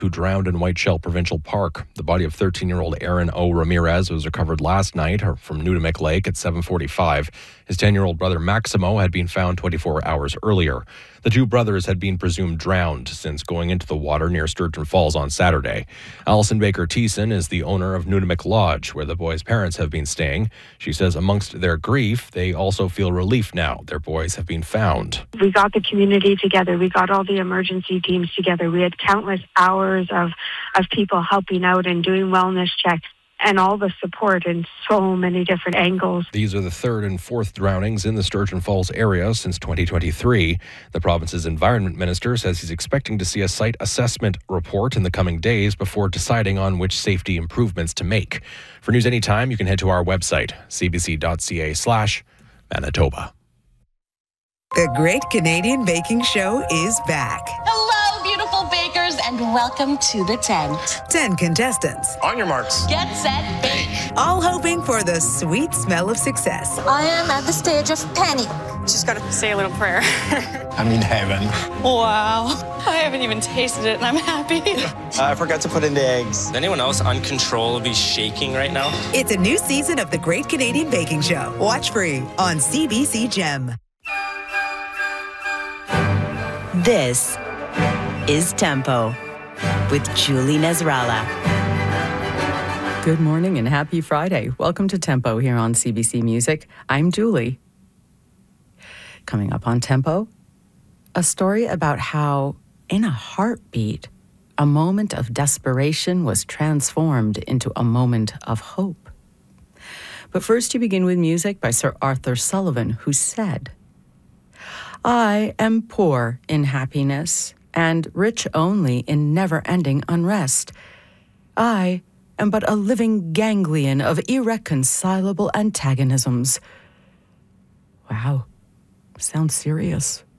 who drowned in Whiteshell Provincial Park. The body of 13-year-old Aaron O. Ramirez was recovered last night from Nudimick Lake at 7:45. His 10-year-old brother Maximo had been found 24 hours earlier. The two brothers had been presumed drowned since going into the water near Sturgeon Falls on Saturday. Alison Baker Thiessen is the owner of Nudimick Lodge, where the boys' parents have been staying. She says amongst their grief, they also feel relief now their boys have been found. We got the community together. We got all the emergency teams together. We had countless hours of people helping out and doing wellness checks, and all the support in so many different angles. These are the third and fourth drownings in the Sturgeon Falls area since 2023. The province's environment minister says he's expecting to see a site assessment report in the coming days before deciding on which safety improvements to make. For news anytime, you can head to our website, cbc.ca/Manitoba. The Great Canadian Baking Show is back. Hello, beautiful bakers, and welcome to the tent. 10 contestants. On your marks. Get set, bake. All hoping for the sweet smell of success. I am at the stage of panic. Just gotta say a little prayer. I'm in heaven. Wow. I haven't even tasted it and I'm happy. I forgot to put in the eggs. Is anyone else uncontrollably shaking right now? It's a new season of The Great Canadian Baking Show. Watch free on CBC Gem. This is Tempo with Julie Nasrallah. Good morning and happy Friday. Welcome to Tempo here on CBC Music. I'm Julie. Coming up on Tempo, a story about how, in a heartbeat, a moment of desperation was transformed into a moment of hope. But first, you begin with music by Sir Arthur Sullivan, who said, I am poor in happiness and rich only in never-ending unrest. I am but a living ganglion of irreconcilable antagonisms. Wow, sounds serious.